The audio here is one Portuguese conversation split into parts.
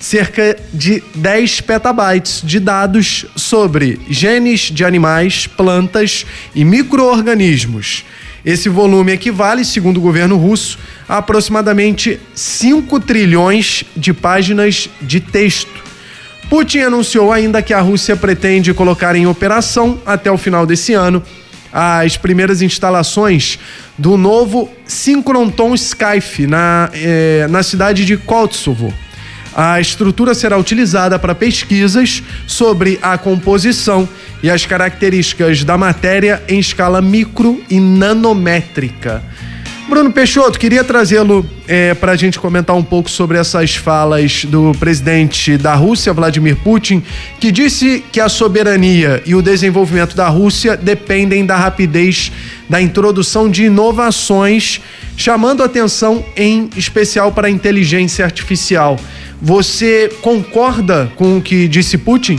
cerca de 10 petabytes de dados sobre genes de animais, plantas e micro-organismos. Esse volume equivale, segundo o governo russo, a aproximadamente 5 trilhões de páginas de texto. Putin anunciou ainda que a Rússia pretende colocar em operação, até o final desse ano, as primeiras instalações do novo Synchrotron Skype na cidade de Koltsovo. A estrutura será utilizada para pesquisas sobre a composição e as características da matéria em escala micro e nanométrica. Bruno Peixoto, queria trazê-lo para a gente comentar um pouco sobre essas falas do presidente da Rússia, Vladimir Putin, que disse que a soberania e o desenvolvimento da Rússia dependem da rapidez da introdução de inovações, chamando atenção em especial para a inteligência artificial. Você concorda com o que disse Putin?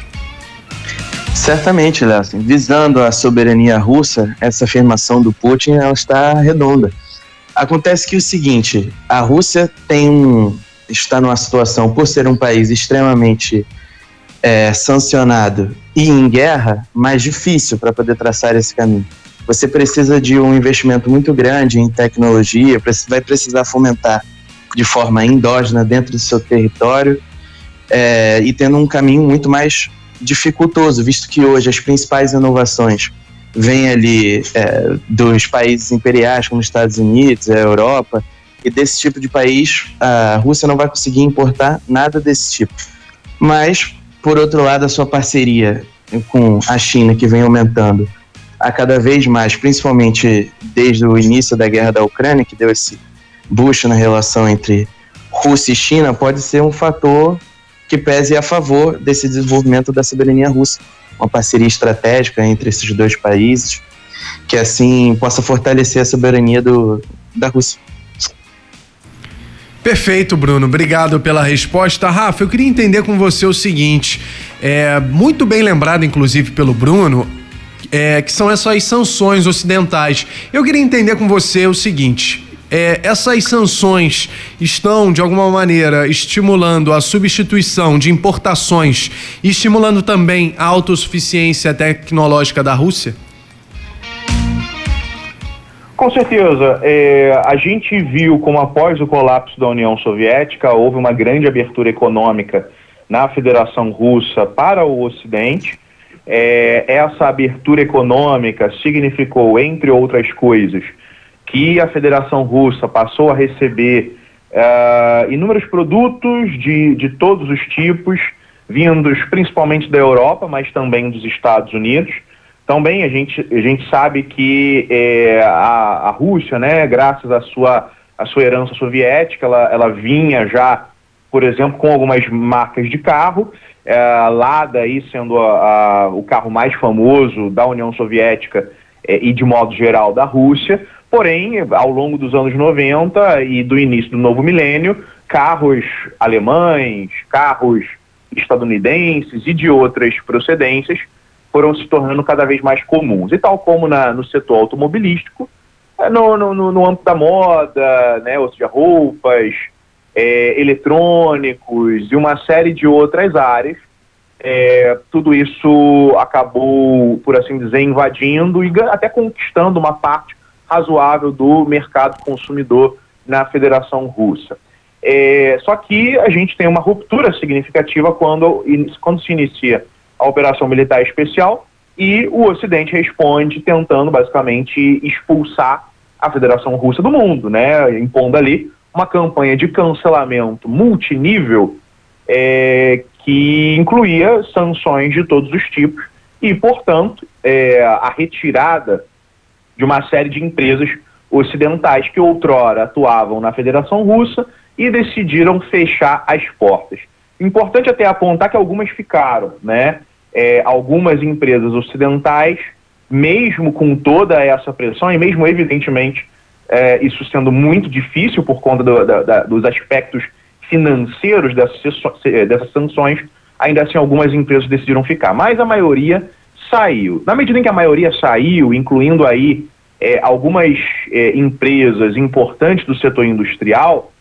Certamente, Léo. Visando a soberania russa, essa afirmação do Putin ela está redonda. Acontece que o seguinte, a Rússia está numa situação, por ser um país extremamente sancionado e em guerra, mais difícil para poder traçar esse caminho. Você precisa de um investimento muito grande em tecnologia, vai precisar fomentar de forma endógena dentro do seu território e tendo um caminho muito mais dificultoso, visto que hoje as principais inovações vêm ali dos países imperiais, como os Estados Unidos, a Europa, e desse tipo de país a Rússia não vai conseguir importar nada desse tipo. Mas, por outro lado, a sua parceria com a China, que vem aumentando a cada vez mais, principalmente desde o início da guerra da Ucrânia, que deu esse boost na relação entre Rússia e China, pode ser um fator que pese a favor desse desenvolvimento da soberania russa. Uma parceria estratégica entre esses dois países, que assim possa fortalecer a soberania da Rússia. Perfeito, Bruno. Obrigado pela resposta. Rafa, eu queria entender com você o seguinte, muito bem lembrado, inclusive, pelo Bruno, que são essas sanções ocidentais. Eu queria entender com você o seguinte, essas sanções estão, de alguma maneira, estimulando a substituição de importações e estimulando também a autossuficiência tecnológica da Rússia? Com certeza. A gente viu como após o colapso da União Soviética houve uma grande abertura econômica na Federação Russa para o Ocidente. Essa abertura econômica significou, entre outras coisas, que a Federação Russa passou a receber inúmeros produtos de todos os tipos, vindos principalmente da Europa, mas também dos Estados Unidos. Também a gente sabe que a Rússia, né, graças à sua herança soviética, ela vinha já, por exemplo, com algumas marcas de carro, Lada aí sendo o carro mais famoso da União Soviética e de modo geral da Rússia. Porém, ao longo dos anos 90 e do início do novo milênio, carros alemães, carros estadunidenses e de outras procedências foram se tornando cada vez mais comuns. E tal como no setor automobilístico, no âmbito da moda, né, ou seja, roupas, eletrônicos e uma série de outras áreas, tudo isso acabou, por assim dizer, invadindo e até conquistando uma parte razoável do mercado consumidor na Federação Russa. Só que a gente tem uma ruptura significativa quando se inicia a operação militar especial e o Ocidente responde tentando basicamente expulsar a Federação Russa do mundo, né, impondo ali uma campanha de cancelamento multinível que incluía sanções de todos os tipos e, portanto, a retirada de uma série de empresas ocidentais que outrora atuavam na Federação Russa e decidiram fechar as portas. Importante até apontar que algumas ficaram, né? Algumas empresas ocidentais, mesmo com toda essa pressão e mesmo evidentemente isso sendo muito difícil por conta dos aspectos financeiros dessas sanções, ainda assim algumas empresas decidiram ficar, mas a maioria saiu. Na medida em que a maioria saiu, incluindo aí algumas empresas importantes do setor industrial,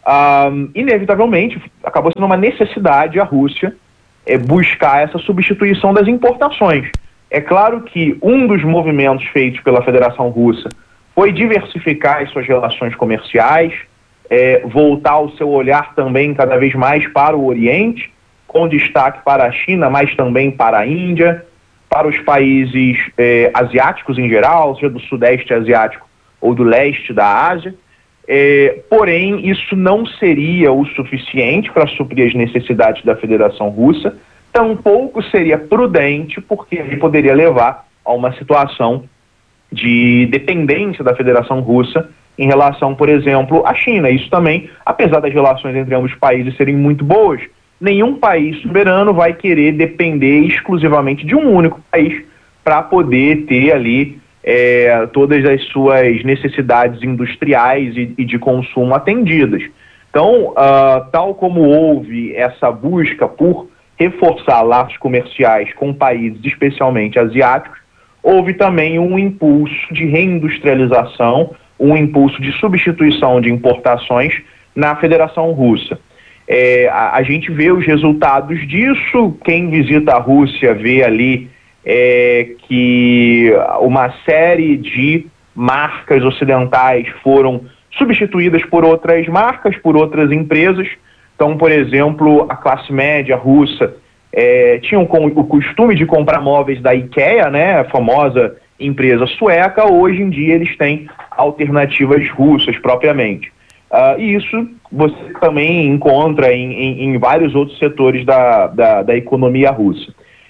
inevitavelmente acabou sendo uma necessidade a Rússia buscar essa substituição das importações. É claro que um dos movimentos feitos pela Federação Russa foi diversificar as suas relações comerciais, voltar o seu olhar também cada vez mais para o Oriente, com destaque para a China, mas também para a Índia, para os países asiáticos em geral, seja do Sudeste Asiático ou do Leste da Ásia. Porém, isso não seria o suficiente para suprir as necessidades da Federação Russa, tampouco seria prudente, porque ele poderia levar a uma situação de dependência da Federação Russa em relação, por exemplo, à China. Isso também, apesar das relações entre ambos os países serem muito boas, nenhum país soberano vai querer depender exclusivamente de um único país para poder ter ali todas as suas necessidades industriais e de consumo atendidas. Então, tal como houve essa busca por reforçar laços comerciais com países especialmente asiáticos, houve também um impulso de reindustrialização, um impulso de substituição de importações na Federação Russa. A gente vê os resultados disso. Quem visita a Rússia vê ali que uma série de marcas ocidentais foram substituídas por outras marcas, por outras empresas. Então, por exemplo, a classe média russa tinha o costume de comprar móveis da IKEA, né, a famosa empresa sueca. Hoje em dia eles têm alternativas russas propriamente. E isso você também encontra em vários outros setores da economia russa.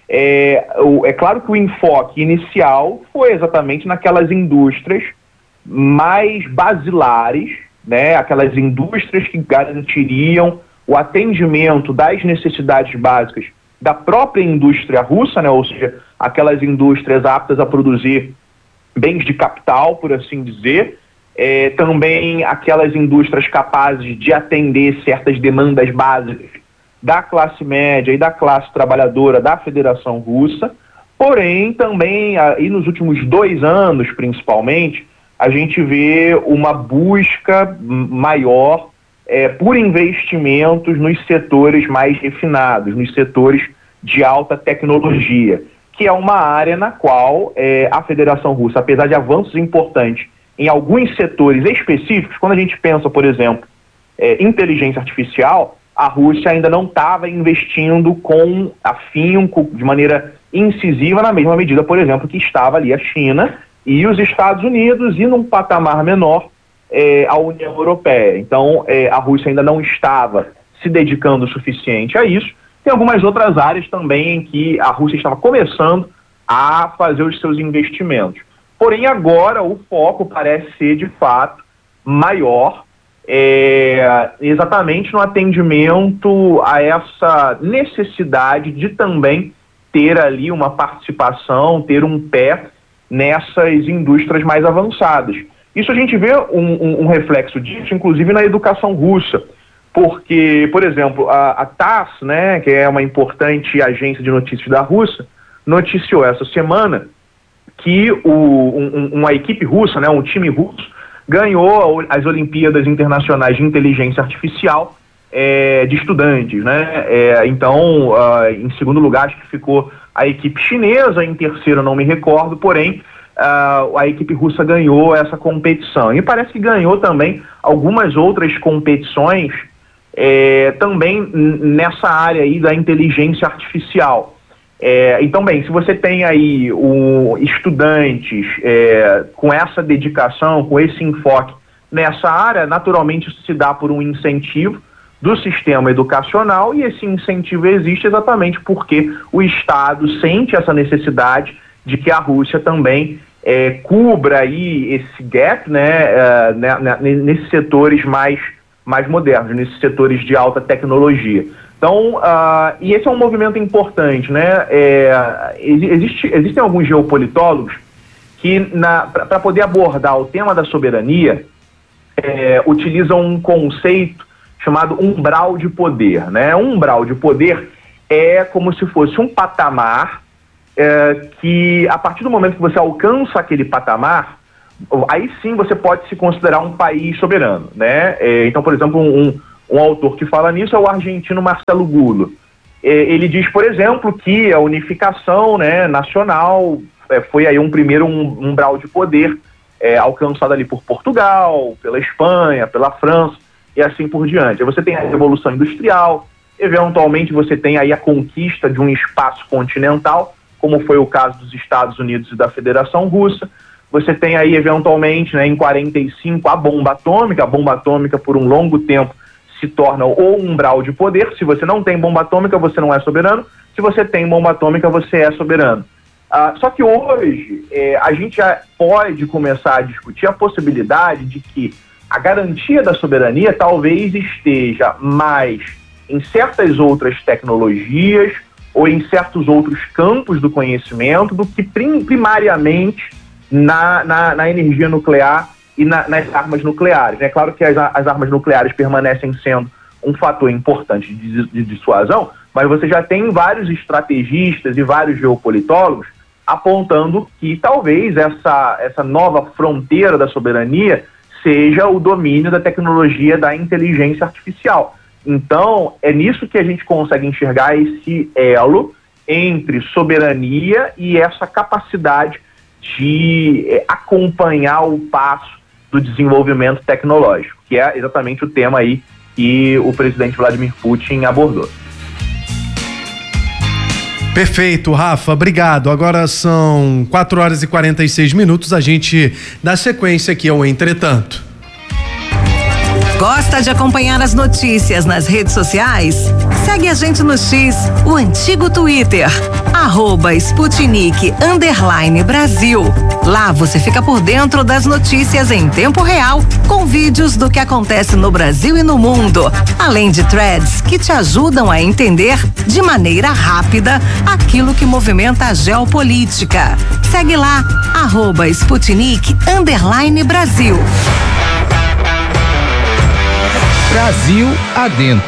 É claro que o enfoque inicial foi exatamente naquelas indústrias mais basilares, né, aquelas indústrias que garantiriam o atendimento das necessidades básicas da própria indústria russa, né, ou seja, aquelas indústrias aptas a produzir bens de capital, por assim dizer, também aquelas indústrias capazes de atender certas demandas básicas da classe média e da classe trabalhadora da Federação Russa. Porém, também, e nos últimos 2 anos, principalmente, a gente vê uma busca maior por investimentos nos setores mais refinados, nos setores de alta tecnologia, que é uma área na qual a Federação Russa, apesar de avanços importantes em alguns setores específicos, quando a gente pensa, por exemplo, inteligência artificial, a Rússia ainda não estava investindo com afinco, de maneira incisiva, na mesma medida, por exemplo, que estava ali a China e os Estados Unidos, e num patamar menor a União Europeia. Então, a Rússia ainda não estava se dedicando o suficiente a isso. Tem algumas outras áreas também em que a Rússia estava começando a fazer os seus investimentos. Porém, agora o foco parece ser, de fato, maior, exatamente no atendimento a essa necessidade de também ter ali uma participação, ter um pé nessas indústrias mais avançadas. Isso a gente vê um reflexo disso, inclusive, na educação russa, porque, por exemplo, a TASS, né, que é uma importante agência de notícias da Rússia, noticiou essa semana que uma equipe russa, né, um time russo, ganhou as Olimpíadas Internacionais de Inteligência Artificial de estudantes, né? Então, em segundo lugar, acho que ficou a equipe chinesa, em terceiro não me recordo, porém, a equipe russa ganhou essa competição. E parece que ganhou também algumas outras competições também nessa área aí da inteligência artificial. Então, bem, se você tem aí estudantes com essa dedicação, com esse enfoque nessa área, naturalmente isso se dá por um incentivo do sistema educacional, e esse incentivo existe exatamente porque o Estado sente essa necessidade de que a Rússia também cubra aí esse gap, né, nesses setores mais modernos, nesses setores de alta tecnologia. Então, e esse é um movimento importante, né? Existem alguns geopolitólogos que, para poder abordar o tema da soberania, utilizam um conceito chamado umbral de poder, né? Um umbral de poder é como se fosse um patamar que, a partir do momento que você alcança aquele patamar, aí sim você pode se considerar um país soberano, né? Então, por exemplo, um autor que fala nisso é o argentino Marcelo Gullo. Ele diz, por exemplo, que a unificação, né, nacional foi aí um primeiro umbral de poder alcançado ali por Portugal, pela Espanha, pela França e assim por diante. Aí você tem a Revolução Industrial, eventualmente você tem aí a conquista de um espaço continental, como foi o caso dos Estados Unidos e da Federação Russa. Você tem aí, eventualmente, né, em 45, a bomba atômica. A bomba atômica, por um longo tempo, se torna o umbral de poder. Se você não tem bomba atômica, você não é soberano. Se você tem bomba atômica, você é soberano. Só que hoje, a gente já pode começar a discutir a possibilidade de que a garantia da soberania talvez esteja mais em certas outras tecnologias ou em certos outros campos do conhecimento do que primariamente na energia nuclear e nas armas nucleares. É claro que as armas nucleares permanecem sendo um fator importante de dissuasão, mas você já tem vários estrategistas e vários geopolitólogos apontando que talvez essa nova fronteira da soberania seja o domínio da tecnologia da inteligência artificial. Então, é nisso que a gente consegue enxergar esse elo entre soberania e essa capacidade de acompanhar o passo do desenvolvimento tecnológico, que é exatamente o tema aí que o presidente Vladimir Putin abordou. Perfeito, Rafa, obrigado. Agora são 4h46, a gente dá sequência aqui ao Entretanto. Gosta de acompanhar as notícias nas redes sociais? Segue a gente no X, o antigo Twitter, @Sputnik_Brasil. Lá você fica por dentro das notícias em tempo real, com vídeos do que acontece no Brasil e no mundo, além de threads que te ajudam a entender de maneira rápida aquilo que movimenta a geopolítica. Segue lá, @Sputnik_Brasil. Brasil adentro.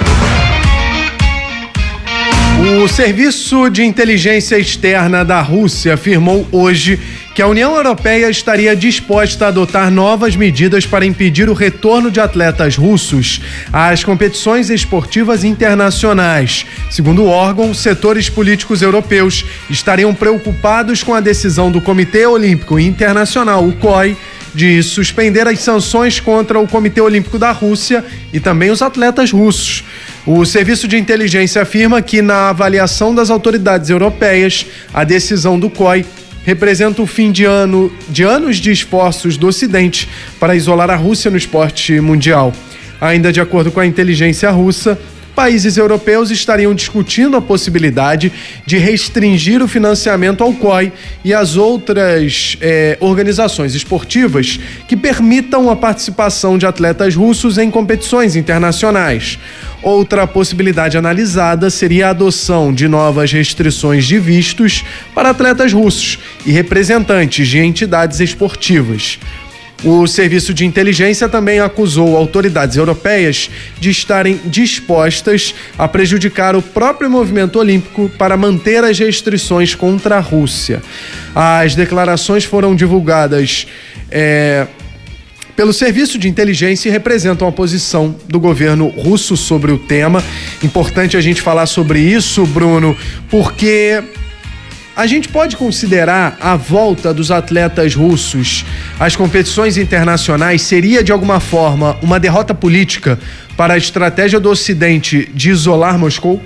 O Serviço de Inteligência Externa da Rússia afirmou hoje que a União Europeia estaria disposta a adotar novas medidas para impedir o retorno de atletas russos às competições esportivas internacionais. Segundo o órgão, setores políticos europeus estariam preocupados com a decisão do Comitê Olímpico Internacional, o COI, de suspender as sanções contra o Comitê Olímpico da Rússia e também os atletas russos. O Serviço de Inteligência afirma que, na avaliação das autoridades europeias, a decisão do COI representa o fim de anos de esforços do Ocidente para isolar a Rússia no esporte mundial. Ainda de acordo com a inteligência russa, países europeus estariam discutindo a possibilidade de restringir o financiamento ao COI e às outras organizações esportivas que permitam a participação de atletas russos em competições internacionais. Outra possibilidade analisada seria a adoção de novas restrições de vistos para atletas russos e representantes de entidades esportivas. O Serviço de Inteligência também acusou autoridades europeias de estarem dispostas a prejudicar o próprio movimento olímpico para manter as restrições contra a Rússia. As declarações foram divulgadas pelo Serviço de Inteligência e representam a posição do governo russo sobre o tema. Importante a gente falar sobre isso, Bruno, porque a gente pode considerar a volta dos atletas russos às competições internacionais seria, de alguma forma, uma derrota política para a estratégia do Ocidente de isolar Moscou?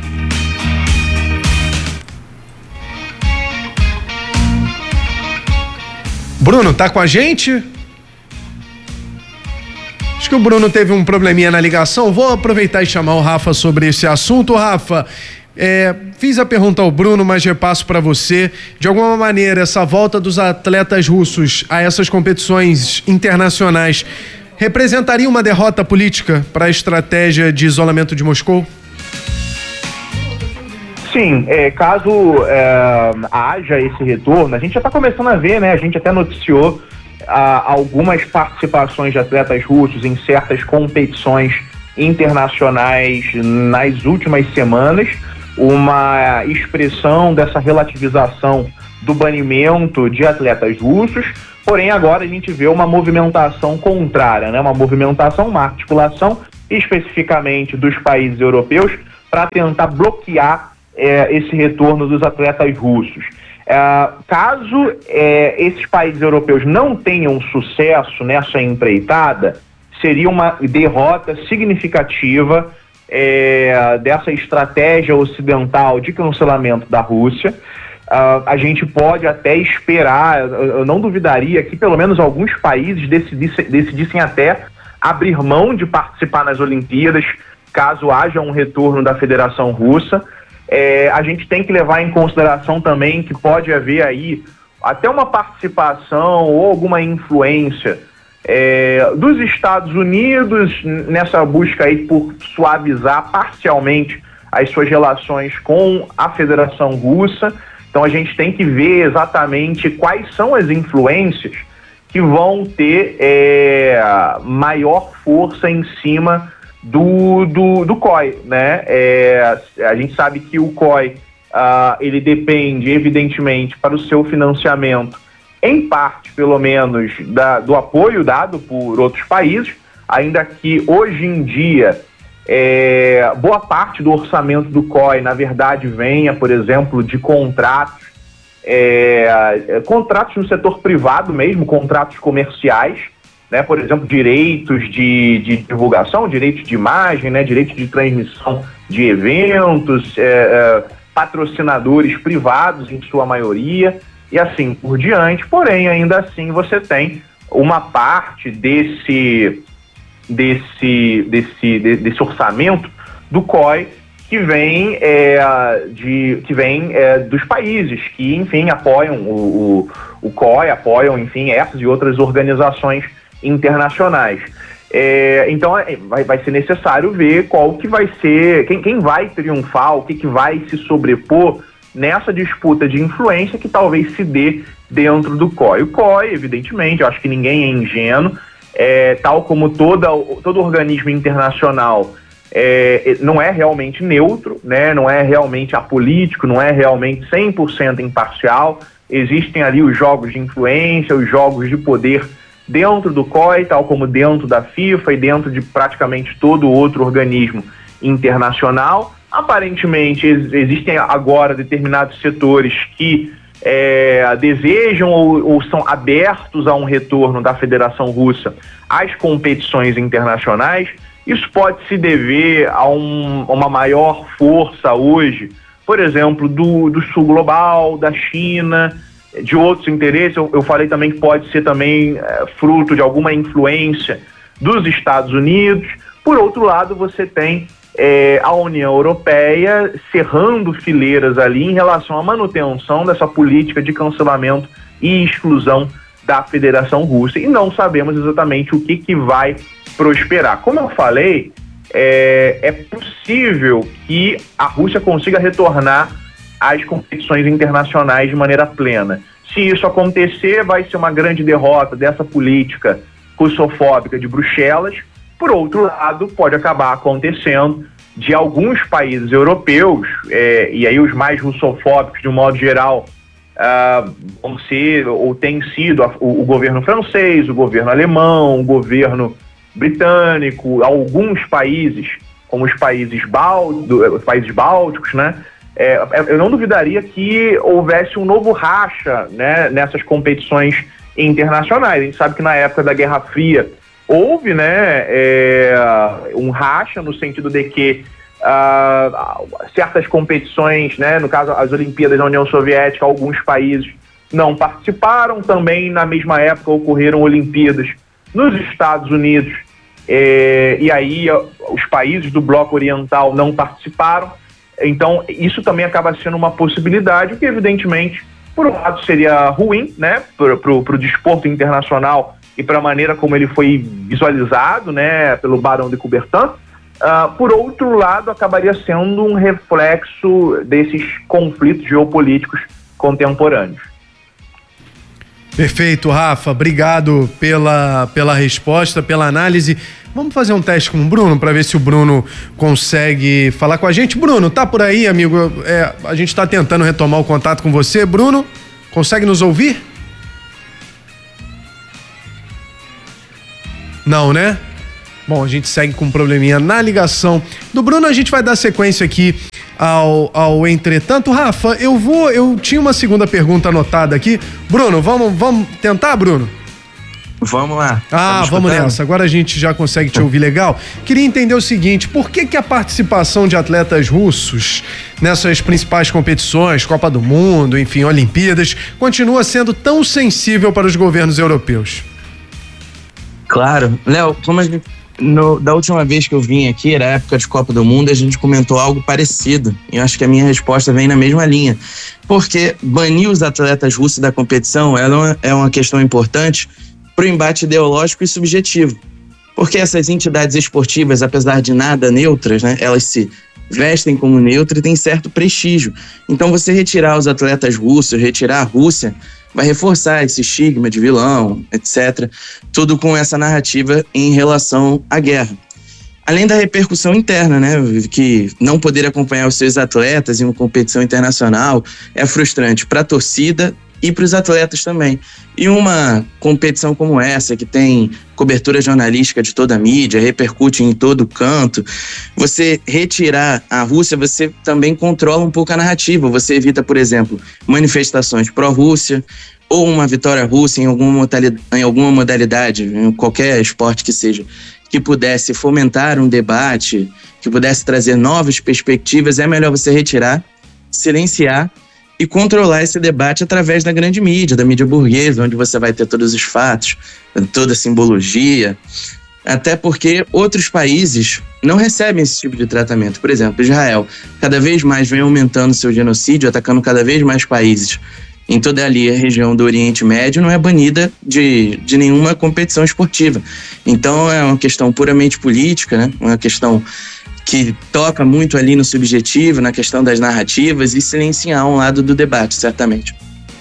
Bruno, tá com a gente? Acho que o Bruno teve um probleminha na ligação. Vou aproveitar e chamar o Rafa sobre esse assunto. Rafa, fiz a pergunta ao Bruno, mas repasso para você. De alguma maneira, essa volta dos atletas russos a essas competições internacionais representaria uma derrota política para a estratégia de isolamento de Moscou? Sim, caso haja esse retorno, a gente já está começando a ver, né? A gente até noticiou algumas participações de atletas russos em certas competições internacionais nas últimas semanas, uma expressão dessa relativização do banimento de atletas russos, porém agora a gente vê uma movimentação contrária, né? Uma movimentação, uma articulação especificamente dos países europeus para tentar bloquear esse retorno dos atletas russos. Caso esses países europeus não tenham sucesso nessa empreitada, seria uma derrota significativa dessa estratégia ocidental de cancelamento da Rússia. A gente pode até esperar, eu não duvidaria que pelo menos alguns países decidissem até abrir mão de participar nas Olimpíadas, caso haja um retorno da Federação Russa. A gente tem que levar em consideração também que pode haver aí até uma participação ou alguma influência dos Estados Unidos nessa busca aí por suavizar parcialmente as suas relações com a Federação Russa. Então a gente tem que ver exatamente quais são as influências que vão ter maior força em cima do COI, né? A gente sabe que o COI ele depende, evidentemente, para o seu financiamento, em parte, pelo menos, do apoio dado por outros países, ainda que hoje em dia boa parte do orçamento do COI, na verdade, venha, por exemplo, de contratos no setor privado mesmo, contratos comerciais, né? Por exemplo, direitos de divulgação, direitos de imagem, né? Direitos de transmissão de eventos, patrocinadores privados em sua maioria, e assim por diante. Porém, ainda assim, você tem uma parte desse orçamento do COI que vem dos países que, enfim, apoiam o COI, apoiam, enfim, essas e outras organizações internacionais. Então vai ser necessário ver qual que vai ser, quem vai triunfar, o que vai se sobrepor nessa disputa de influência que talvez se dê dentro do COI. O COI, evidentemente, eu acho que ninguém é ingênuo, tal como todo organismo internacional, não é realmente neutro, né? Não é realmente apolítico, não é realmente 100% imparcial. Existem ali os jogos de influência, os jogos de poder dentro do COI, tal como dentro da FIFA e dentro de praticamente todo outro organismo internacional. Aparentemente existem agora determinados setores que desejam ou são abertos a um retorno da Federação Russa às competições internacionais. Isso pode se dever a uma maior força hoje, por exemplo, do sul global, da China, de outros interesses. Eu falei também que pode ser também fruto de alguma influência dos Estados Unidos. Por outro lado, você tem a União Europeia cerrando fileiras ali em relação à manutenção dessa política de cancelamento e exclusão da Federação Russa, e não sabemos exatamente o que vai prosperar. Como eu falei, é possível que a Rússia consiga retornar às competições internacionais de maneira plena. Se isso acontecer, vai ser uma grande derrota dessa política russofóbica de Bruxelas. Por outro lado, pode acabar acontecendo de alguns países europeus, e aí os mais russofóbicos, de um modo geral, vão ser ou tem sido o governo francês, o governo alemão, o governo britânico, alguns países, como os países bálticos, né? Eu não duvidaria que houvesse um novo racha, né, nessas competições internacionais. A gente sabe que na época da Guerra Fria houve, né, um racha no sentido de que certas competições, né, no caso as Olimpíadas da União Soviética, alguns países não participaram. Também na mesma época ocorreram Olimpíadas nos Estados Unidos, e aí os países do bloco oriental não participaram. Então isso também acaba sendo uma possibilidade, o que evidentemente, por um lado, seria ruim, né, pro desporto internacional e para a maneira como ele foi visualizado, né, pelo Barão de Coubertin. Por outro lado, acabaria sendo um reflexo desses conflitos geopolíticos contemporâneos. Perfeito, Rafa. Obrigado pela resposta, pela análise. Vamos fazer um teste com o Bruno para ver se o Bruno consegue falar com a gente. Bruno, tá por aí, amigo? A gente está tentando retomar o contato com você. Bruno? Consegue nos ouvir? Não, né? Bom, a gente segue com um probleminha na ligação do Bruno. A gente vai dar sequência aqui ao entretanto. Rafa, eu tinha uma segunda pergunta anotada aqui. Bruno, vamos tentar, Bruno? Vamos lá. Vamos nessa. Agora a gente já consegue te ouvir legal. Queria entender o seguinte, por que a participação de atletas russos nessas principais competições, Copa do Mundo, enfim, Olimpíadas, continua sendo tão sensível para os governos europeus? Claro. Léo, da última vez que eu vim aqui, era a época de Copa do Mundo, a gente comentou algo parecido. E eu acho que a minha resposta vem na mesma linha. Porque banir os atletas russos da competição é uma questão importante para o embate ideológico e subjetivo. Porque essas entidades esportivas, apesar de nada neutras, né, elas se vestem como neutras e têm certo prestígio. Então você retirar os atletas russos, retirar a Rússia, vai reforçar esse estigma de vilão, etc. Tudo com essa narrativa em relação à guerra. Além da repercussão interna, né, que não poder acompanhar os seus atletas em uma competição internacional é frustrante para a torcida e para os atletas também. E uma competição como essa, que tem cobertura jornalística de toda a mídia, repercute em todo canto, você retirar a Rússia, você também controla um pouco a narrativa. Você evita, por exemplo, manifestações pró-Rússia ou uma vitória russa em alguma modalidade, em qualquer esporte que seja, que pudesse fomentar um debate, que pudesse trazer novas perspectivas. É melhor você retirar, silenciar e controlar esse debate através da grande mídia, da mídia burguesa, onde você vai ter todos os fatos, toda a simbologia, até porque outros países não recebem esse tipo de tratamento. Por exemplo, Israel cada vez mais vem aumentando seu genocídio, atacando cada vez mais países em toda ali a região do Oriente Médio, não é banida de nenhuma competição esportiva. Então é uma questão puramente política, né? Uma questão que toca muito ali no subjetivo, na questão das narrativas, e silenciar um lado do debate, certamente.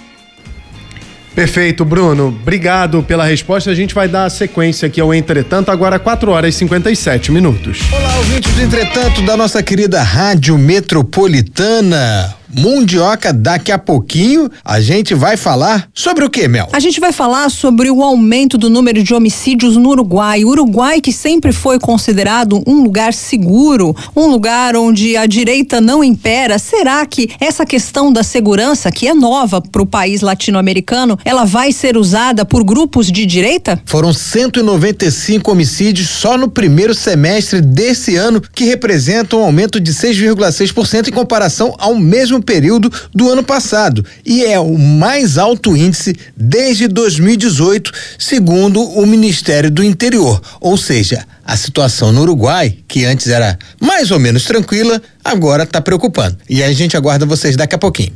Perfeito, Bruno. Obrigado pela resposta. A gente vai dar a sequência aqui ao Entretanto, agora 4h57. Olá, ouvintes do Entretanto da nossa querida Rádio Metropolitana. Mundioca, daqui a pouquinho a gente vai falar sobre o quê, Mel? A gente vai falar sobre o aumento do número de homicídios no Uruguai. O Uruguai, que sempre foi considerado um lugar seguro, um lugar onde a direita não impera. Será que essa questão da segurança, que é nova para o país latino-americano, ela vai ser usada por grupos de direita? Foram 195 homicídios só no primeiro semestre desse ano, que representam um aumento de 6,6% em comparação ao mesmo período do ano passado, e é o mais alto índice desde 2018, segundo o Ministério do Interior. Ou seja, a situação no Uruguai, que antes era mais ou menos tranquila, agora está preocupando. E a gente aguarda vocês daqui a pouquinho.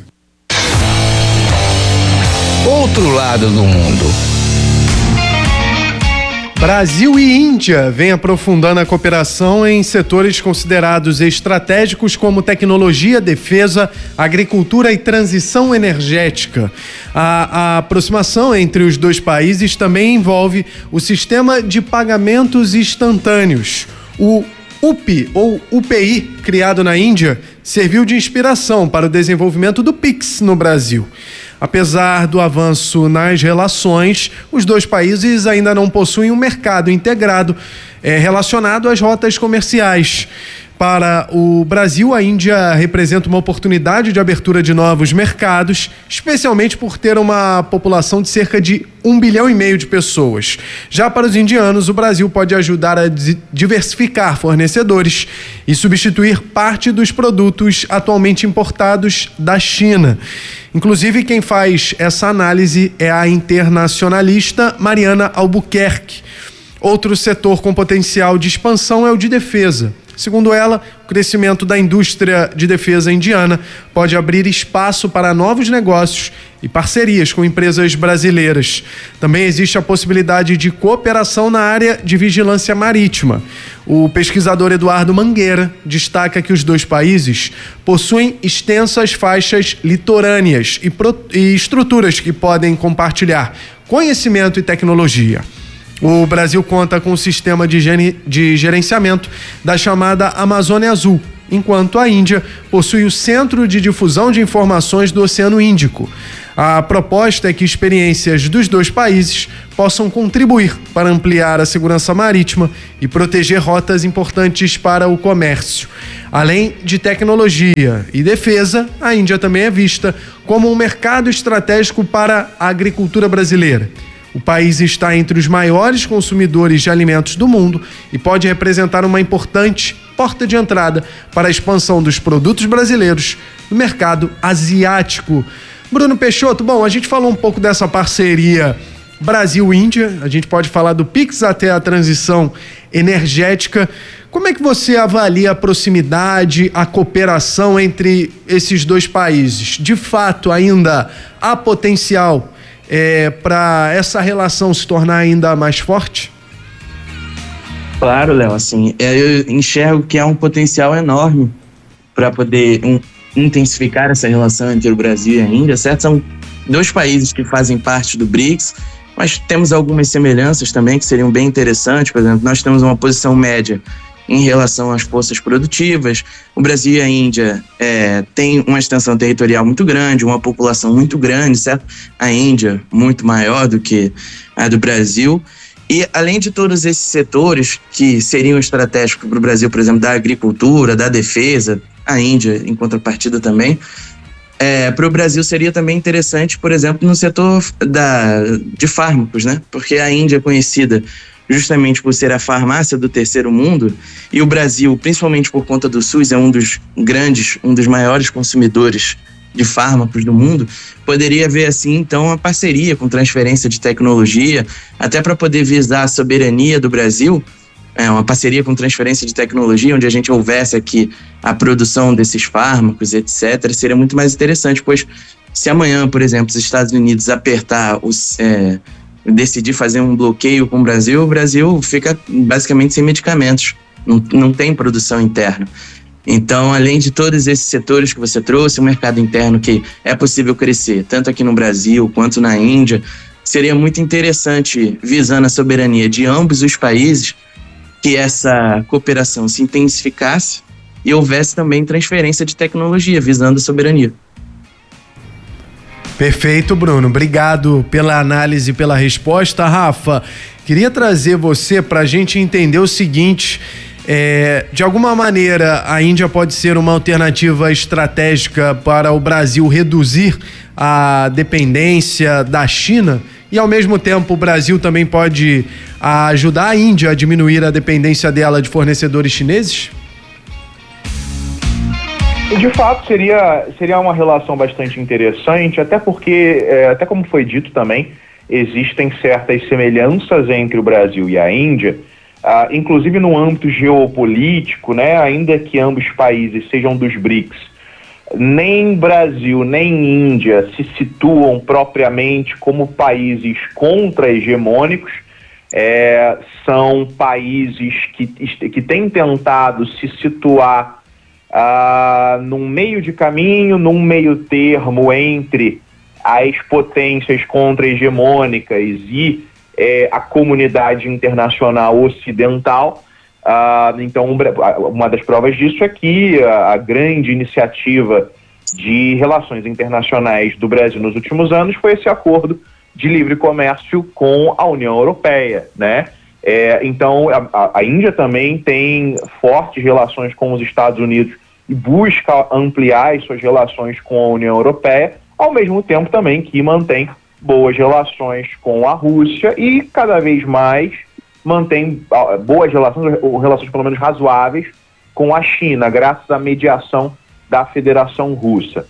Outro lado do mundo. Brasil e Índia vêm aprofundando a cooperação em setores considerados estratégicos como tecnologia, defesa, agricultura e transição energética. A aproximação entre os dois países também envolve o sistema de pagamentos instantâneos. O UPI, ou UPI, criado na Índia, serviu de inspiração para o desenvolvimento do Pix no Brasil. Apesar do avanço nas relações, os dois países ainda não possuem um mercado integrado relacionado às rotas comerciais. Para o Brasil, a Índia representa uma oportunidade de abertura de novos mercados, especialmente por ter uma população de cerca de 1,5 bilhão de pessoas. Já para os indianos, o Brasil pode ajudar a diversificar fornecedores e substituir parte dos produtos atualmente importados da China. Inclusive, quem faz essa análise é a internacionalista Mariana Albuquerque. Outro setor com potencial de expansão é o de defesa. Segundo ela, o crescimento da indústria de defesa indiana pode abrir espaço para novos negócios e parcerias com empresas brasileiras. Também existe a possibilidade de cooperação na área de vigilância marítima. O pesquisador Eduardo Mangueira destaca que os dois países possuem extensas faixas litorâneas e estruturas que podem compartilhar conhecimento e tecnologia. O Brasil conta com um sistema de gerenciamento da chamada Amazônia Azul, enquanto a Índia possui o Centro de Difusão de Informações do Oceano Índico. A proposta é que experiências dos dois países possam contribuir para ampliar a segurança marítima e proteger rotas importantes para o comércio. Além de tecnologia e defesa, a Índia também é vista como um mercado estratégico para a agricultura brasileira. O país está entre os maiores consumidores de alimentos do mundo e pode representar uma importante porta de entrada para a expansão dos produtos brasileiros no mercado asiático. Bruno Peixoto, bom, a gente falou um pouco dessa parceria Brasil-Índia, a gente pode falar do PIX até a transição energética. Como é que você avalia a proximidade, a cooperação entre esses dois países? De fato, ainda há potencial para essa relação se tornar ainda mais forte? Claro, Léo, assim, eu enxergo que há um potencial enorme para poder intensificar essa relação entre o Brasil e a Índia, certo? São dois países que fazem parte do BRICS, mas temos algumas semelhanças também que seriam bem interessantes. Por exemplo, nós temos uma posição média em relação às forças produtivas. O Brasil e a Índia têm uma extensão territorial muito grande, uma população muito grande, certo? A Índia muito maior do que a do Brasil. E além de todos esses setores que seriam estratégicos para o Brasil, por exemplo, da agricultura, da defesa, a Índia em contrapartida também, para o Brasil seria também interessante, por exemplo, no setor de fármacos, né? Porque a Índia é conhecida justamente por ser a farmácia do terceiro mundo, e o Brasil, principalmente por conta do SUS, é um dos maiores consumidores de fármacos do mundo. Poderia haver assim então uma parceria com transferência de tecnologia, até para poder visar a soberania do Brasil, uma parceria com transferência de tecnologia, onde a gente houvesse aqui a produção desses fármacos, etc. Seria muito mais interessante, pois se amanhã, por exemplo, os Estados Unidos decidir fazer um bloqueio com o Brasil fica basicamente sem medicamentos, não tem produção interna. Então, além de todos esses setores que você trouxe, um mercado interno que é possível crescer, tanto aqui no Brasil quanto na Índia, seria muito interessante, visando a soberania de ambos os países, que essa cooperação se intensificasse e houvesse também transferência de tecnologia, visando a soberania. Perfeito, Bruno. Obrigado pela análise e pela resposta. Rafa, queria trazer você para a gente entender o seguinte: de alguma maneira a Índia pode ser uma alternativa estratégica para o Brasil reduzir a dependência da China, e ao mesmo tempo o Brasil também pode ajudar a Índia a diminuir a dependência dela de fornecedores chineses? De fato, seria uma relação bastante interessante, até porque, até como foi dito também, existem certas semelhanças entre o Brasil e a Índia, inclusive no âmbito geopolítico, né? Ainda que ambos países sejam dos BRICS, nem Brasil nem Índia se situam propriamente como países contra-hegemônicos, são países que têm tentado se situar num meio de caminho, num meio termo entre as potências contra-hegemônicas e a comunidade internacional ocidental. Então, uma das provas disso é que a grande iniciativa de relações internacionais do Brasil nos últimos anos foi esse acordo de livre comércio com a União Europeia, né? Então, a Índia também tem fortes relações com os Estados Unidos e busca ampliar as suas relações com a União Europeia, ao mesmo tempo também que mantém boas relações com a Rússia e cada vez mais mantém boas relações, ou relações pelo menos razoáveis, com a China, graças à mediação da Federação Russa.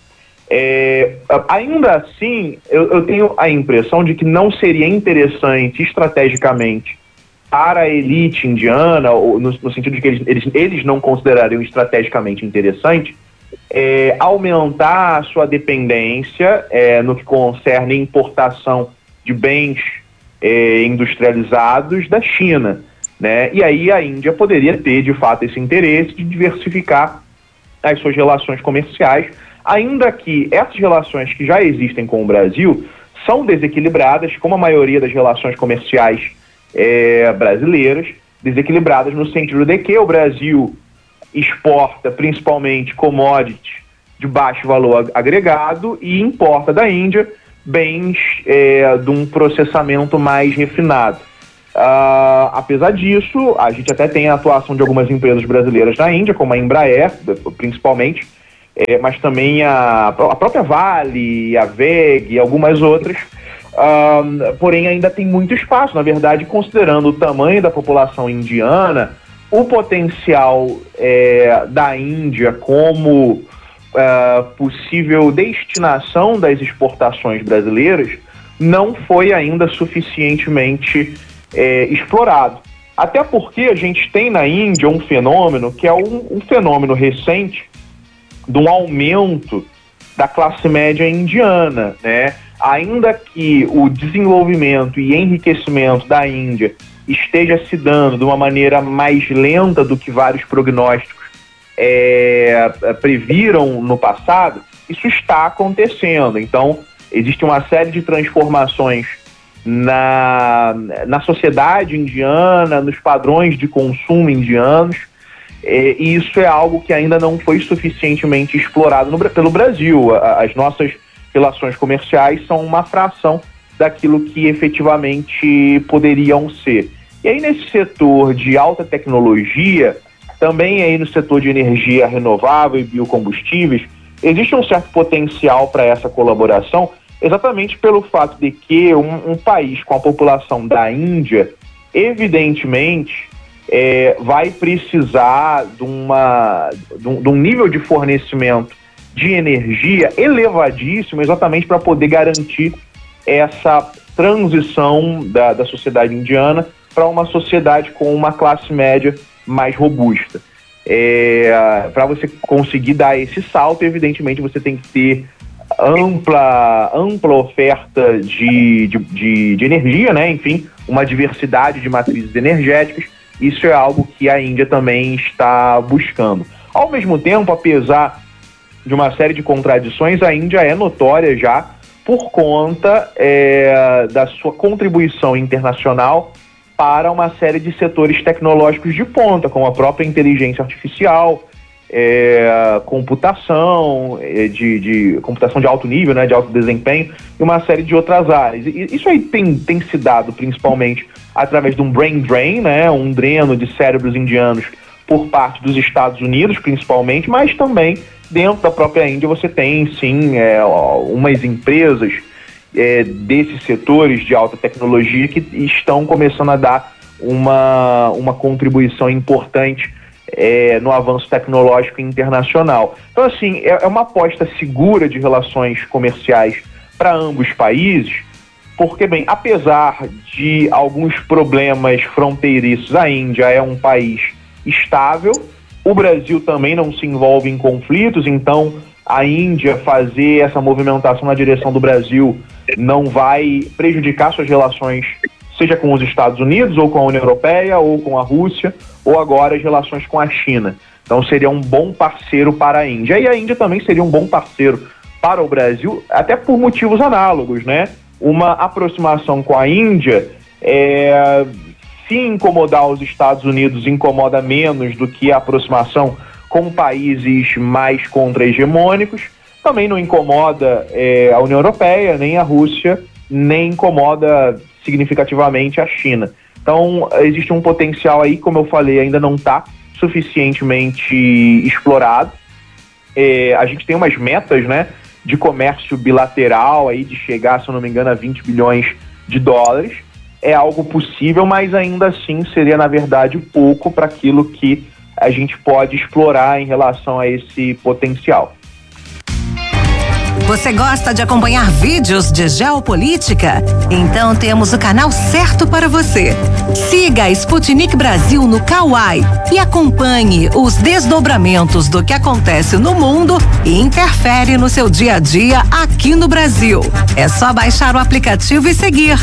Ainda assim, eu tenho a impressão de que não seria interessante estrategicamente para a elite indiana, ou no sentido de que eles não considerariam estrategicamente interessante, aumentar a sua dependência no que concerne importação de bens industrializados da China, né? E aí a Índia poderia ter, de fato, esse interesse de diversificar as suas relações comerciais, ainda que essas relações que já existem com o Brasil são desequilibradas, como a maioria das relações comerciais brasileiras, desequilibradas no sentido de que o Brasil exporta principalmente commodities de baixo valor agregado e importa da Índia bens de um processamento mais refinado. Apesar disso, a gente até tem a atuação de algumas empresas brasileiras na Índia, como a Embraer, principalmente, mas também a própria Vale, a WEG e algumas outras. Porém, ainda tem muito espaço, na verdade, considerando o tamanho da população indiana, o potencial da Índia como possível destinação das exportações brasileiras não foi ainda suficientemente explorado. Até porque a gente tem na Índia um fenômeno que é um fenômeno recente de um aumento da classe média indiana, né? Ainda que o desenvolvimento e enriquecimento da Índia esteja se dando de uma maneira mais lenta do que vários prognósticos previram no passado, isso está acontecendo. Então, existe uma série de transformações na sociedade indiana, nos padrões de consumo indianos, e isso é algo que ainda não foi suficientemente explorado pelo Brasil. As nossas relações comerciais são uma fração daquilo que efetivamente poderiam ser. E aí nesse setor de alta tecnologia, também aí no setor de energia renovável e biocombustíveis, existe um certo potencial para essa colaboração, exatamente pelo fato de que um país com a população da Índia, evidentemente, vai precisar de um nível de fornecimento de energia elevadíssimo, exatamente para poder garantir essa transição da sociedade indiana para uma sociedade com uma classe média mais robusta. Para você conseguir dar esse salto, evidentemente você tem que ter ampla oferta de energia, né? Enfim, uma diversidade de matrizes energéticas. Isso é algo que a Índia também está buscando. Ao mesmo tempo, apesar de uma série de contradições, a Índia é notória já por conta da sua contribuição internacional para uma série de setores tecnológicos de ponta, como a própria inteligência artificial, computação, computação de alto nível, né, de alto desempenho, e uma série de outras áreas. E isso aí tem se dado principalmente através de um brain drain, né, um dreno de cérebros indianos por parte dos Estados Unidos, principalmente, mas também dentro da própria Índia você tem, sim, umas empresas desses setores de alta tecnologia que estão começando a dar uma contribuição importante no avanço tecnológico internacional. Então, assim, é uma aposta segura de relações comerciais para ambos países, porque, bem, apesar de alguns problemas fronteiriços, a Índia é um país estável, o Brasil também não se envolve em conflitos, então a Índia fazer essa movimentação na direção do Brasil não vai prejudicar suas relações, seja com os Estados Unidos, ou com a União Europeia, ou com a Rússia, ou agora as relações com a China. Então seria um bom parceiro para a Índia. E a Índia também seria um bom parceiro para o Brasil, até por motivos análogos, né? Uma aproximação com a Índia, se incomodar os Estados Unidos, incomoda menos do que a aproximação com países mais contra-hegemônicos. Também não incomoda a União Europeia, nem a Rússia, nem incomoda significativamente a China. Então, existe um potencial aí, como eu falei, ainda não está suficientemente explorado. A gente tem umas metas, né, de comércio bilateral aí, de chegar, se eu não me engano, a 20 bilhões de dólares. É algo possível, mas ainda assim seria, na verdade, pouco para aquilo que a gente pode explorar em relação a esse potencial. Você gosta de acompanhar vídeos de geopolítica? Então temos o canal certo para você. Siga a Sputnik Brasil no Kawai e acompanhe os desdobramentos do que acontece no mundo e interfere no seu dia a dia aqui no Brasil. É só baixar o aplicativo e seguir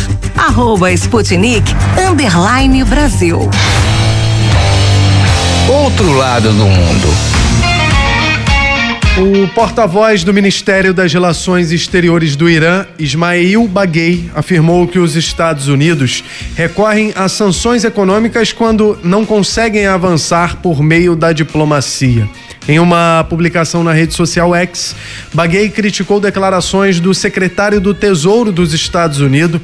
@Sputnik_Brasil. Outro lado do mundo. O porta-voz do Ministério das Relações Exteriores do Irã, Ismail Baghei, afirmou que os Estados Unidos recorrem a sanções econômicas quando não conseguem avançar por meio da diplomacia. Em uma publicação na rede social X, Baghei criticou declarações do secretário do Tesouro dos Estados Unidos,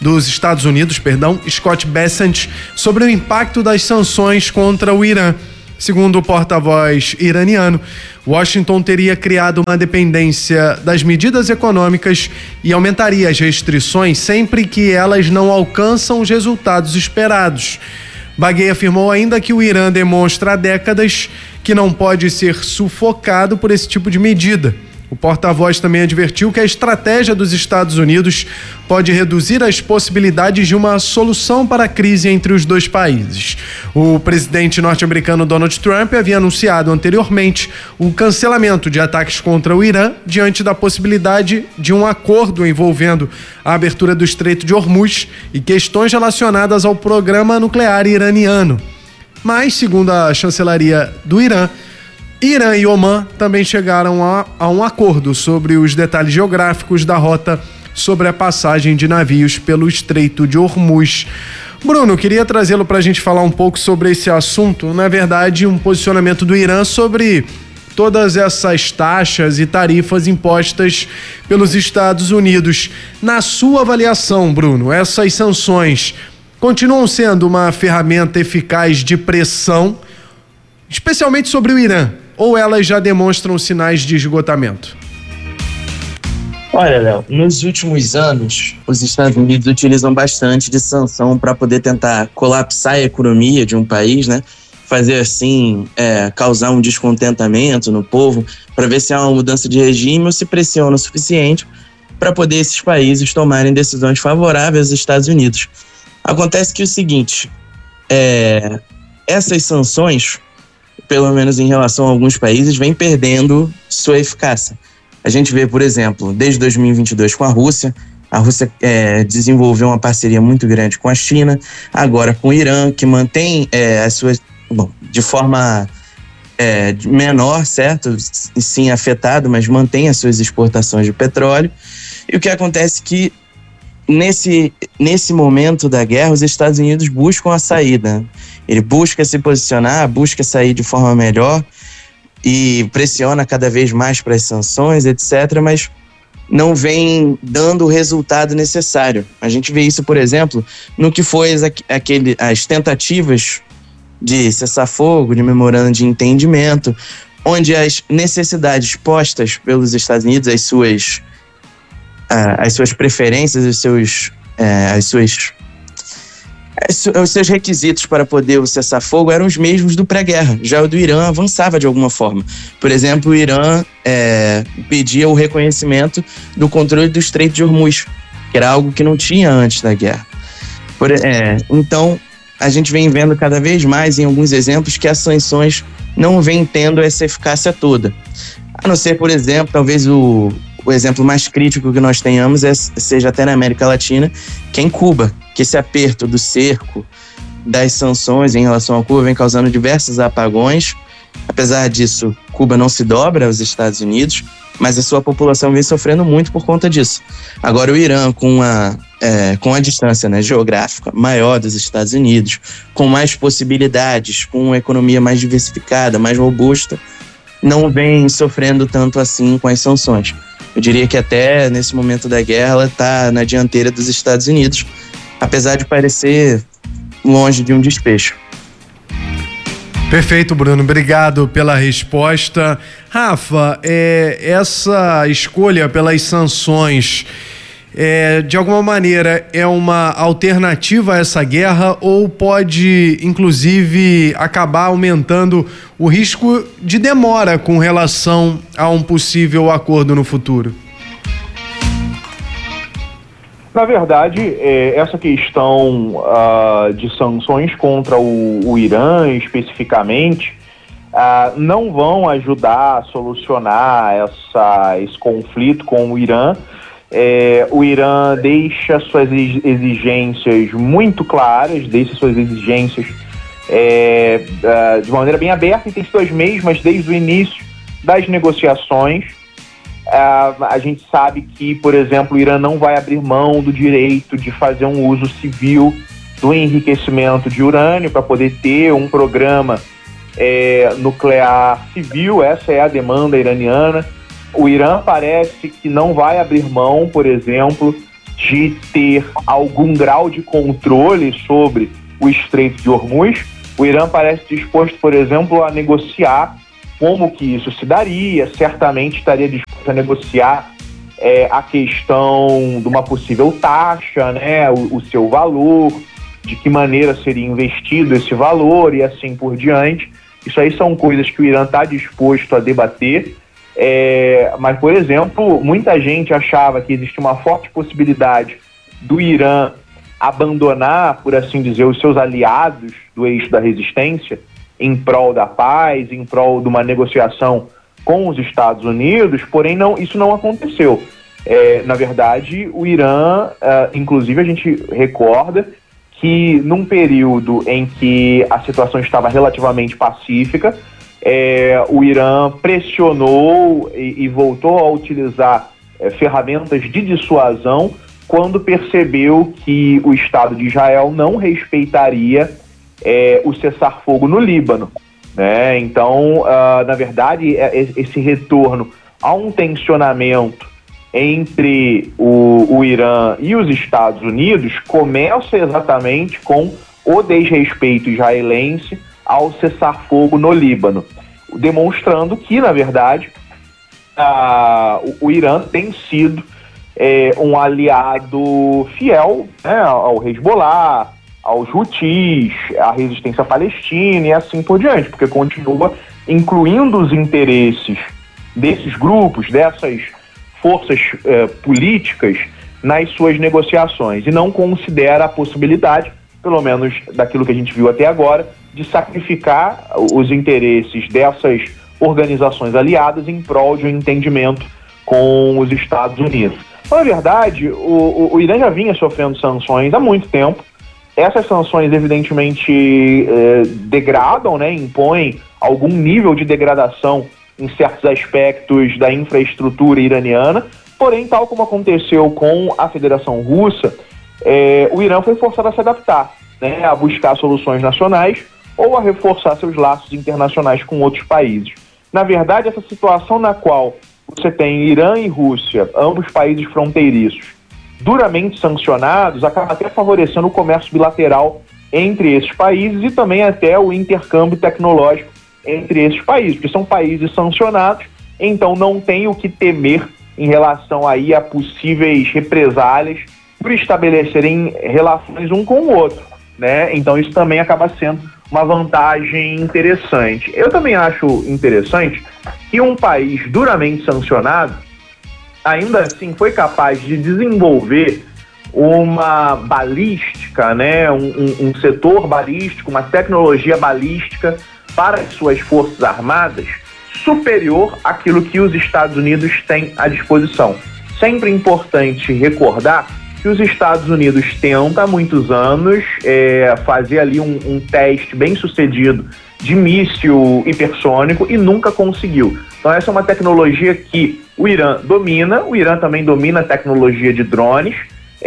Scott Bessent, sobre o impacto das sanções contra o Irã. Segundo o porta-voz iraniano, Washington teria criado uma dependência das medidas econômicas e aumentaria as restrições sempre que elas não alcançam os resultados esperados. Baghei afirmou ainda que o Irã demonstra há décadas que não pode ser sufocado por esse tipo de medida. O porta-voz também advertiu que a estratégia dos Estados Unidos pode reduzir as possibilidades de uma solução para a crise entre os dois países. O presidente norte-americano Donald Trump havia anunciado anteriormente o cancelamento de ataques contra o Irã diante da possibilidade de um acordo envolvendo a abertura do Estreito de Hormuz e questões relacionadas ao programa nuclear iraniano. Mas, segundo a chancelaria do Irã e Omã também chegaram a um acordo sobre os detalhes geográficos da rota sobre a passagem de navios pelo Estreito de Hormuz. Bruno, queria trazê-lo para a gente falar um pouco sobre esse assunto, na verdade, um posicionamento do Irã sobre todas essas taxas e tarifas impostas pelos Estados Unidos. Na sua avaliação, Bruno, essas sanções continuam sendo uma ferramenta eficaz de pressão, especialmente sobre o Irã, ou elas já demonstram sinais de esgotamento? Olha, Léo, nos últimos anos, os Estados Unidos utilizam bastante de sanção para poder tentar colapsar a economia de um país, né? Fazer assim, causar um descontentamento no povo, para ver se há uma mudança de regime ou se pressiona o suficiente para poder esses países tomarem decisões favoráveis aos Estados Unidos. Acontece que é o seguinte, essas sanções, pelo menos em relação a alguns países, vem perdendo sua eficácia. A gente vê, por exemplo, desde 2022 com a Rússia desenvolveu uma parceria muito grande com a China, agora com o Irã, que mantém as suas, de forma menor, certo? Sim, afetado, mas mantém as suas exportações de petróleo. E o que acontece é que nesse momento da guerra, os Estados Unidos buscam a saída. Ele busca se posicionar, busca sair de forma melhor e pressiona cada vez mais para as sanções, etc., mas não vem dando o resultado necessário. A gente vê isso, por exemplo, no que foi as tentativas de cessar-fogo, de memorando de entendimento, onde as necessidades postas pelos Estados Unidos, as suas preferências, os seus requisitos para poder o cessar-fogo eram os mesmos do pré-guerra. Já o do Irã avançava de alguma forma. Por exemplo, o Irã pedia o reconhecimento do controle do Estreito de Hormuz, que era algo que não tinha antes da guerra. Então, a gente vem vendo cada vez mais, em alguns exemplos, que as sanções não vêm tendo essa eficácia toda. A não ser, por exemplo, talvez o exemplo mais crítico que nós tenhamos seja até na América Latina, que é em Cuba, que esse aperto do cerco das sanções em relação a Cuba vem causando diversos apagões. Apesar disso, Cuba não se dobra aos Estados Unidos, mas a sua população vem sofrendo muito por conta disso. Agora, o Irã, com a distância, né, geográfica maior dos Estados Unidos, com mais possibilidades, com uma economia mais diversificada, mais robusta, não vem sofrendo tanto assim com as sanções. Eu diria que até nesse momento da guerra ela está na dianteira dos Estados Unidos, apesar de parecer longe de um desfecho. Perfeito, Bruno. Obrigado pela resposta. Rafa, essa escolha pelas sanções, de alguma maneira, é uma alternativa a essa guerra ou pode, inclusive, acabar aumentando o risco de demora com relação a um possível acordo no futuro? Na verdade, essa questão de sanções contra o Irã, especificamente, não vão ajudar a solucionar esse conflito com o Irã. O Irã deixa suas exigências muito claras, deixa suas exigências de maneira bem aberta, e tem sido as mesmas desde o início das negociações. A gente sabe que, por exemplo, o Irã não vai abrir mão do direito de fazer um uso civil do enriquecimento de urânio para poder ter um programa nuclear civil. Essa é a demanda iraniana. O Irã parece que não vai abrir mão, por exemplo, de ter algum grau de controle sobre o Estreito de Hormuz. O Irã parece disposto, por exemplo, a negociar como que isso se daria. Certamente estaria disposto a negociar a questão de uma possível taxa, né, o seu valor, de que maneira seria investido esse valor e assim por diante. Isso aí são coisas que o Irã está disposto a debater. Mas, por exemplo, muita gente achava que existia uma forte possibilidade do Irã abandonar, por assim dizer, os seus aliados do eixo da resistência em prol da paz, em prol de uma negociação com os Estados Unidos, porém isso não aconteceu. Na verdade, o Irã, inclusive a gente recorda que num período em que a situação estava relativamente pacífica, o Irã pressionou e voltou a utilizar ferramentas de dissuasão quando percebeu que o Estado de Israel não respeitaria o cessar-fogo no Líbano, né? Então, na verdade, esse retorno a um tensionamento entre o Irã e os Estados Unidos começa exatamente com o desrespeito israelense ao cessar-fogo no Líbano, demonstrando que, na verdade, o Irã tem sido um aliado fiel, né, ao Hezbollah, aos Houthis, à resistência palestina e assim por diante, porque continua incluindo os interesses desses grupos, dessas forças políticas nas suas negociações, e não considera a possibilidade, pelo menos daquilo que a gente viu até agora, de sacrificar os interesses dessas organizações aliadas em prol de um entendimento com os Estados Unidos. Então, na verdade, o Irã já vinha sofrendo sanções há muito tempo. Essas sanções, evidentemente, degradam, né, impõem algum nível de degradação em certos aspectos da infraestrutura iraniana, porém, tal como aconteceu com a Federação Russa, o Irã foi forçado a se adaptar, né, a buscar soluções nacionais ou a reforçar seus laços internacionais com outros países. Na verdade, essa situação na qual você tem Irã e Rússia, ambos países fronteiriços, duramente sancionados, acaba até favorecendo o comércio bilateral entre esses países e também até o intercâmbio tecnológico entre esses países, porque são países sancionados, então não tem o que temer em relação aí a possíveis represálias por estabelecerem relações um com o outro, né? Então isso também acaba sendo uma vantagem interessante. Eu também acho interessante que um país duramente sancionado ainda assim foi capaz de desenvolver uma balística, né, um setor balístico, uma tecnologia balística para as suas forças armadas superior àquilo que os Estados Unidos têm à disposição. Sempre importante recordar que os Estados Unidos tentam há muitos anos fazer ali um teste bem sucedido de míssil hipersônico e nunca conseguiu. Então essa é uma tecnologia que o Irã domina, o Irã também domina a tecnologia de drones.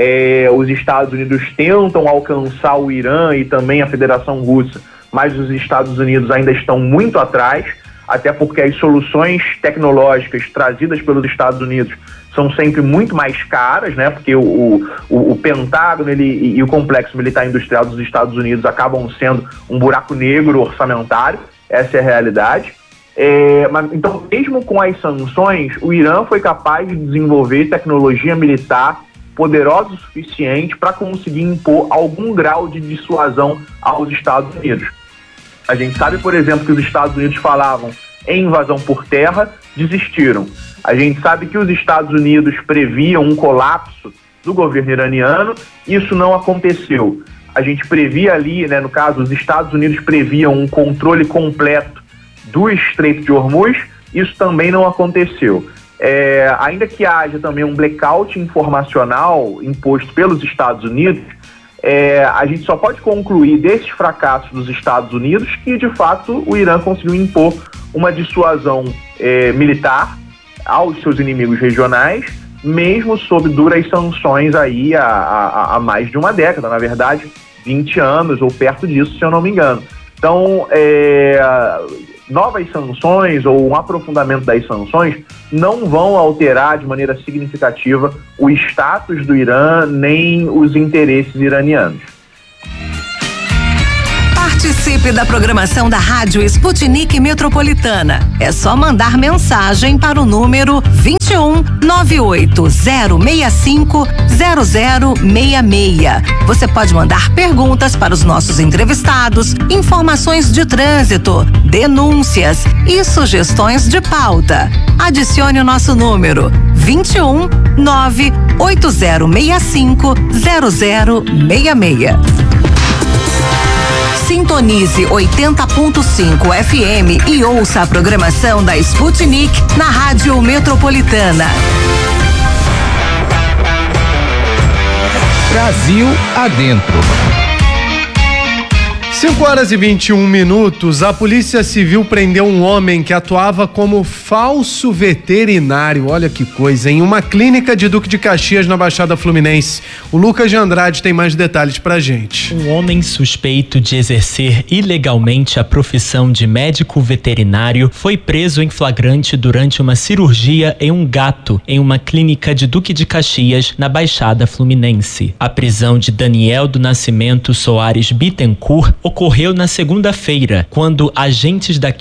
Os Estados Unidos tentam alcançar o Irã e também a Federação Russa, mas os Estados Unidos ainda estão muito atrás, até porque as soluções tecnológicas trazidas pelos Estados Unidos são sempre muito mais caras, né? Porque o Pentágono e o complexo militar industrial dos Estados Unidos acabam sendo um buraco negro orçamentário, essa é a realidade. Então, mesmo com as sanções, o Irã foi capaz de desenvolver tecnologia militar poderosa o suficiente para conseguir impor algum grau de dissuasão aos Estados Unidos. A gente sabe, por exemplo, que os Estados Unidos falavam em invasão por terra, desistiram. A gente sabe que os Estados Unidos previam um colapso do governo iraniano, isso não aconteceu. A gente previa ali, né, no caso, os Estados Unidos previam um controle completo do Estreito de Hormuz, isso também não aconteceu. Ainda que haja também um blackout informacional imposto pelos Estados Unidos, a gente só pode concluir desses fracassos dos Estados Unidos que, de fato, o Irã conseguiu impor uma dissuasão militar aos seus inimigos regionais, mesmo sob duras sanções aí há mais de uma década, na verdade, 20 anos ou perto disso, se eu não me engano. Então, novas sanções ou um aprofundamento das sanções não vão alterar de maneira significativa o status do Irã nem os interesses iranianos. Participe da programação da Rádio Sputnik Metropolitana. É só mandar mensagem para o número 21 98065 0066. Você pode mandar perguntas para os nossos entrevistados, informações de trânsito, denúncias e sugestões de pauta. Adicione o nosso número 21 98065 0066. Sintonize 80.5 FM e ouça a programação da Sputnik na Rádio Metropolitana. Brasil adentro. 5h21, a Polícia Civil prendeu um homem que atuava como falso veterinário, olha que coisa, em uma clínica de Duque de Caxias, na Baixada Fluminense. O Lucas de Andrade tem mais detalhes pra gente. Um homem suspeito de exercer ilegalmente a profissão de médico veterinário foi preso em flagrante durante uma cirurgia em um gato em uma clínica de Duque de Caxias, na Baixada Fluminense. A prisão de Daniel do Nascimento Soares Bittencourt ocorreu na segunda-feira, quando agentes da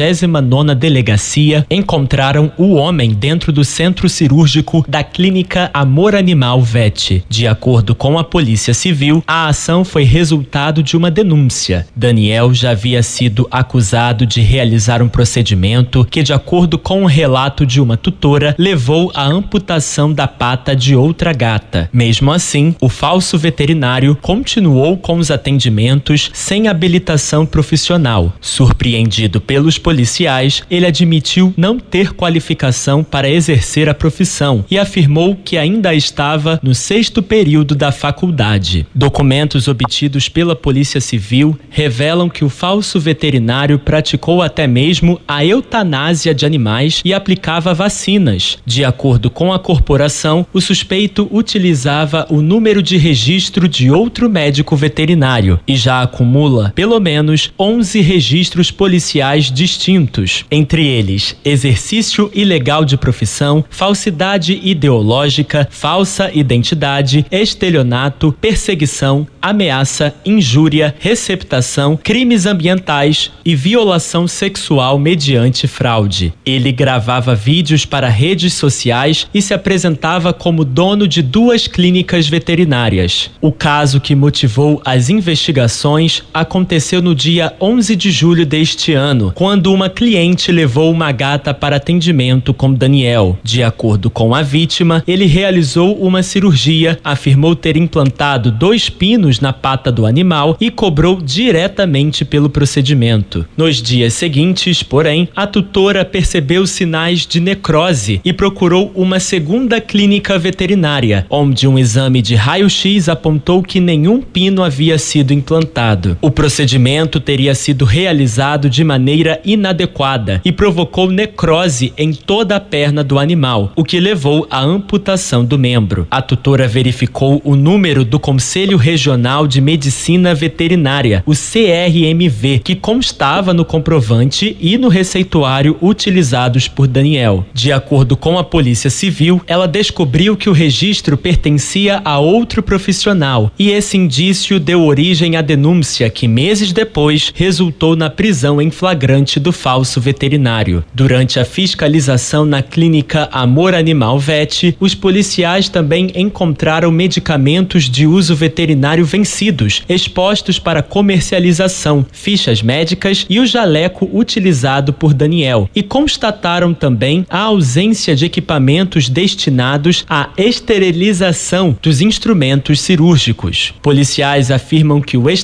59ª Delegacia encontraram o homem dentro do centro cirúrgico da clínica Amor Animal Vet. De acordo com a Polícia Civil, a ação foi resultado de uma denúncia. Daniel já havia sido acusado de realizar um procedimento que, de acordo com o relato de uma tutora, levou à amputação da pata de outra gata. Mesmo assim, o falso veterinário continuou com os atendimentos sem habilitação profissional. Surpreendido pelos policiais, ele admitiu não ter qualificação para exercer a profissão e afirmou que ainda estava no 6º período da faculdade. Documentos obtidos pela Polícia Civil revelam que o falso veterinário praticou até mesmo a eutanásia de animais e aplicava vacinas. De acordo com a corporação, o suspeito utilizava o número de registro de outro médico veterinário e já acumula pelo menos 11 registros policiais distintos, entre eles exercício ilegal de profissão, falsidade ideológica, falsa identidade, estelionato, perseguição, ameaça, injúria, receptação, crimes ambientais e violação sexual mediante fraude. Ele gravava vídeos para redes sociais e se apresentava como dono de 2 clínicas veterinárias. O caso que motivou as investigações aconteceu no dia 11 de julho deste ano, quando uma cliente levou uma gata para atendimento com Daniel. De acordo com a vítima, ele realizou uma cirurgia, afirmou ter implantado 2 pinos na pata do animal e cobrou diretamente pelo procedimento. Nos dias seguintes, porém, a tutora percebeu sinais de necrose e procurou uma segunda clínica veterinária, onde um exame de raio-x apontou que nenhum pino havia sido implantado. O procedimento teria sido realizado de maneira inadequada e provocou necrose em toda a perna do animal, o que levou à amputação do membro. A tutora verificou o número do Conselho Regional de Medicina Veterinária, o CRMV, que constava no comprovante e no receituário utilizados por Daniel. De acordo com a Polícia Civil, ela descobriu que o registro pertencia a outro profissional e esse indício deu origem à denúncia que, meses depois, resultou na prisão em flagrante do falso veterinário. Durante a fiscalização na clínica Amor Animal Vet, os policiais também encontraram medicamentos de uso veterinário vencidos, expostos para comercialização, fichas médicas e o jaleco utilizado por Daniel, e constataram também a ausência de equipamentos destinados à esterilização dos instrumentos cirúrgicos. Policiais afirmam que o estabelecimento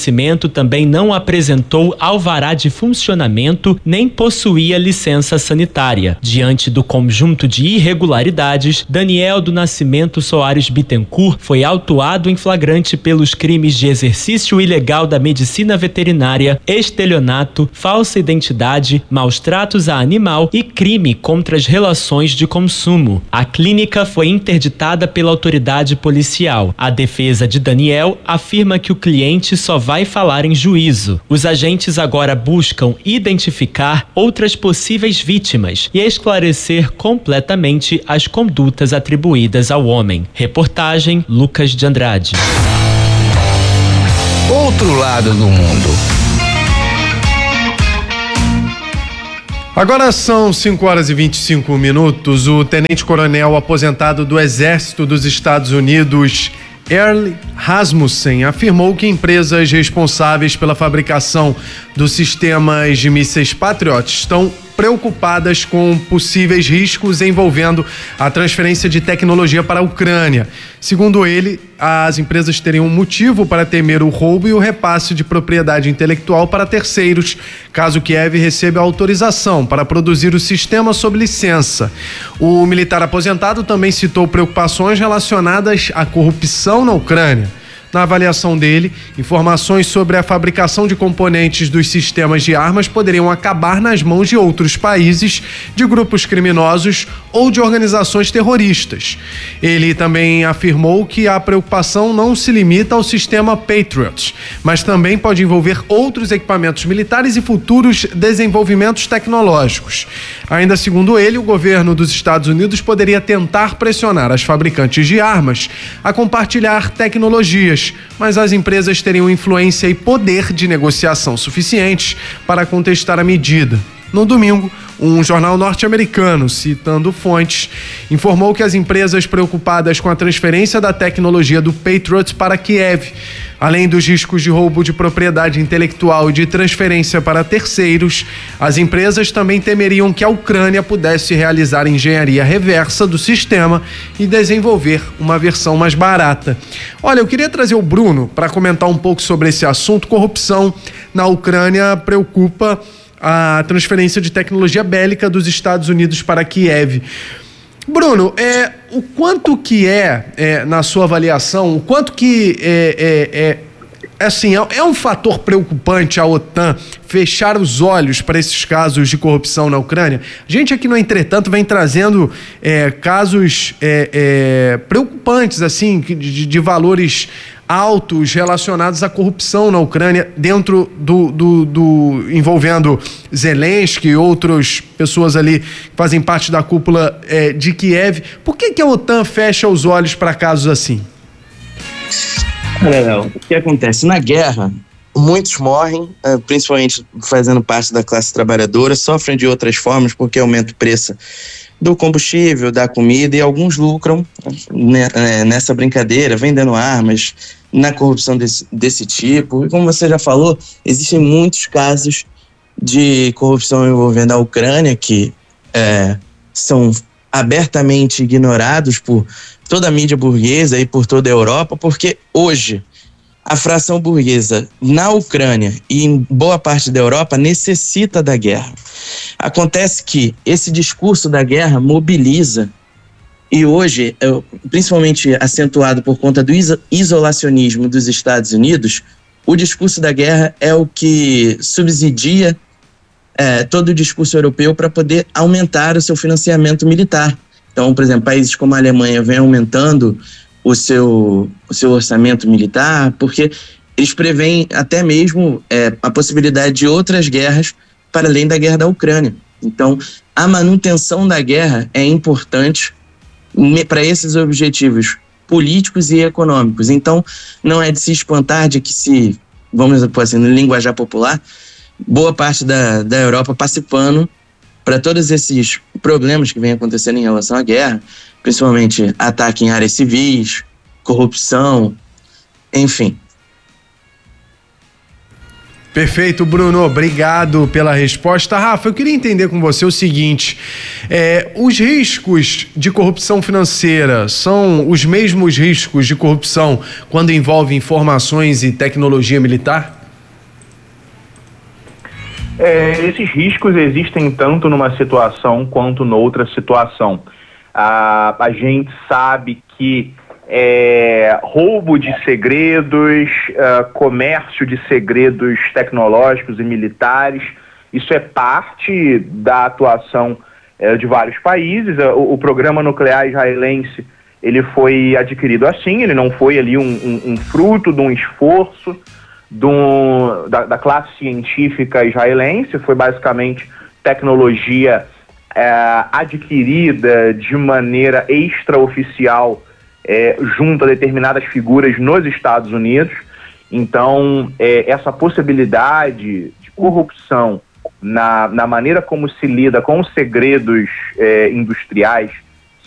estabelecimento também não apresentou alvará de funcionamento nem possuía licença sanitária. Diante do conjunto de irregularidades, Daniel do Nascimento Soares Bittencourt foi autuado em flagrante pelos crimes de exercício ilegal da medicina veterinária, estelionato, falsa identidade, maus tratos a animal e crime contra as relações de consumo. A clínica foi interditada pela autoridade policial. A defesa de Daniel afirma que o cliente só vai falar em juízo. Os agentes agora buscam identificar outras possíveis vítimas e esclarecer completamente as condutas atribuídas ao homem. Reportagem Lucas de Andrade. Outro lado do mundo. Agora são 5h25. O tenente-coronel aposentado do Exército dos Estados Unidos, Earl Rasmussen, afirmou que empresas responsáveis pela fabricação dos sistemas de mísseis Patriot estão preocupadas com possíveis riscos envolvendo a transferência de tecnologia para a Ucrânia. Segundo ele, as empresas teriam motivo para temer o roubo e o repasse de propriedade intelectual para terceiros, caso Kiev receba autorização para produzir o sistema sob licença. O militar aposentado também citou preocupações relacionadas à corrupção na Ucrânia. Na avaliação dele, informações sobre a fabricação de componentes dos sistemas de armas poderiam acabar nas mãos de outros países, de grupos criminosos ou de organizações terroristas. Ele também afirmou que a preocupação não se limita ao sistema Patriot, mas também pode envolver outros equipamentos militares e futuros desenvolvimentos tecnológicos. Ainda segundo ele, o governo dos Estados Unidos poderia tentar pressionar as fabricantes de armas a compartilhar tecnologias, mas as empresas teriam influência e poder de negociação suficientes para contestar a medida. No domingo, um jornal norte-americano, citando fontes, informou que as empresas preocupadas com a transferência da tecnologia do Patriot para Kiev, além dos riscos de roubo de propriedade intelectual e de transferência para terceiros, as empresas também temeriam que a Ucrânia pudesse realizar engenharia reversa do sistema e desenvolver uma versão mais barata. Olha, eu queria trazer o Bruno para comentar um pouco sobre esse assunto. Corrupção na Ucrânia preocupa a transferência de tecnologia bélica dos Estados Unidos para Kiev. Bruno, o quanto que na sua avaliação, o quanto que é um fator preocupante a OTAN fechar os olhos para esses casos de corrupção na Ucrânia? A gente aqui no Entretanto vem trazendo casos preocupantes, assim, de valores altos relacionados à corrupção na Ucrânia, dentro envolvendo Zelensky e outras pessoas ali que fazem parte da cúpula de Kiev. Por que a OTAN fecha os olhos para casos assim? Olha, Léo, o que acontece? Na guerra, muitos morrem, principalmente fazendo parte da classe trabalhadora, sofrem de outras formas porque aumenta o preço do combustível, da comida, e alguns lucram nessa brincadeira, vendendo armas, na corrupção desse tipo. E como você já falou, existem muitos casos de corrupção envolvendo a Ucrânia que são abertamente ignorados por toda a mídia burguesa e por toda a Europa, porque hoje a fração burguesa na Ucrânia e em boa parte da Europa necessita da guerra. Acontece que esse discurso da guerra mobiliza, e hoje, principalmente acentuado por conta do isolacionismo dos Estados Unidos, o discurso da guerra é o que subsidia todo o discurso europeu para poder aumentar o seu financiamento militar. Então, por exemplo, países como a Alemanha vêm aumentando o seu orçamento militar, porque eles preveem até mesmo a possibilidade de outras guerras para além da guerra da Ucrânia. Então, a manutenção da guerra é importante para esses objetivos políticos e econômicos. Então, não é de se espantar de que vamos dizer assim, no linguajar popular, boa parte da Europa passe pano para todos esses problemas que vêm acontecendo em relação à guerra, principalmente ataque em áreas civis, corrupção, enfim. Perfeito, Bruno. Obrigado pela resposta. Rafa, eu queria entender com você o seguinte: os riscos de corrupção financeira são os mesmos riscos de corrupção quando envolve informações e tecnologia militar? Esses riscos existem tanto numa situação quanto noutra situação. A gente sabe que roubo de segredos, comércio de segredos tecnológicos e militares, isso é parte da atuação de vários países. O programa nuclear israelense, ele foi adquirido assim, ele não foi ali um fruto de um esforço da classe científica israelense, foi basicamente tecnologia adquirida de maneira extraoficial junto a determinadas figuras nos Estados Unidos. Então, essa possibilidade de corrupção na maneira como se lida com os segredos industriais